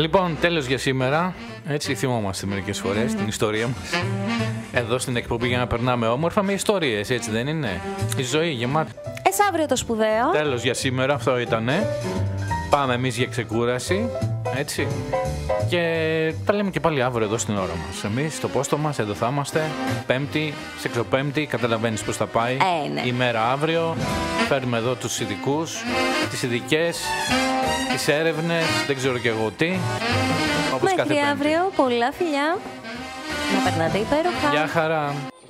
Λοιπόν, τέλος για σήμερα. Έτσι θυμόμαστε μερικές φορές την ιστορία μας. Εδώ στην εκπομπή για να περνάμε όμορφα με ιστορίες, έτσι δεν είναι? Η ζωή γεμάτη. Αύριο το σπουδαίο. Τέλος για σήμερα, αυτό ήτανε. Πάμε εμείς για ξεκούραση, έτσι. Και τα λέμε και πάλι αύριο εδώ στην ώρα μας. Εμείς στο πόστο μας, εδώ θα είμαστε. Πέμπτη, σεξοπέμπτη, καταλαβαίνεις πώς θα πάει. Ναι. Η μέρα αύριο. Φέρνουμε εδώ τους ειδικούς, τις ειδικές, τις έρευνες, δεν ξέρω κι εγώ τι. Όπως μέχρι κάθε αύριο, πολλά φιλιά. Να περνάτε υπέροχα. Γεια χαρά.